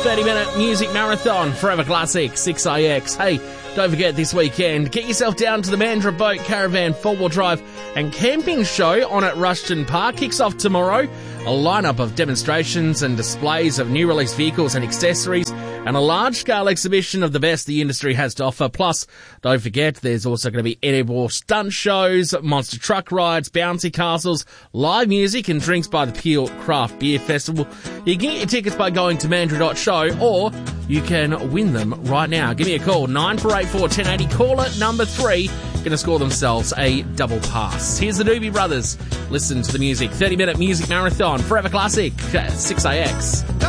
30-minute music marathon, Forever Classic, 6IX. Hey, don't forget this weekend, get yourself down to the Mandurah Boat Caravan 4-wheel drive and camping show on at Rushton Park. Kicks off tomorrow. A lineup of demonstrations and displays of new release vehicles and accessories, and a large-scale exhibition of the best the industry has to offer. Plus, don't forget, there's also going to be edible stunt shows, monster truck rides, bouncy castles, live music and drinks by the Peel Craft Beer Festival. You can get your tickets by going to mandurah.show, or you can win them right now. Give me a call, 9484 1080. Caller number 3 going to score themselves a double pass. Here's the Doobie Brothers. Listen to the music. 30-minute music marathon, Forever Classic, 6IX.